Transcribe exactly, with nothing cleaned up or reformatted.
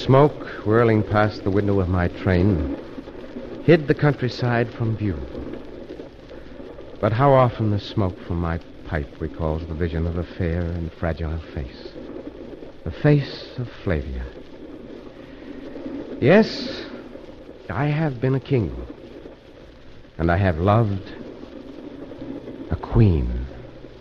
smoke, whirling past the window of my train, hid the countryside from view. But how often the smoke from my pipe recalls the vision of a fair and fragile face. The face of Flavia. Yes, I have been a king. And I have loved a queen.